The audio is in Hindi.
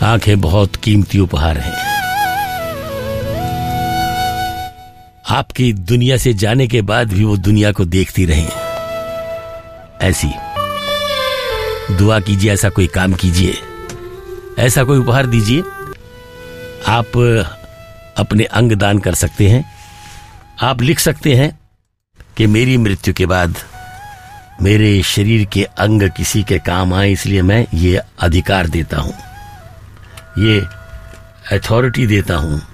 आंखें बहुत कीमती उपहार हैं। आपकी दुनिया से जाने के बाद भी वो दुनिया को देखती रहें। ऐसी दुआ कीजिए, ऐसा कोई काम कीजिए, ऐसा कोई उपहार दीजिए। आप अपने अंग दान कर सकते हैं। आप लिख सकते हैं कि मेरी मृत्यु के बाद मेरे शरीर के अंग किसी के काम आए, इसलिए मैं ये अधिकार देता हूं, ये अथॉरिटी देता हूं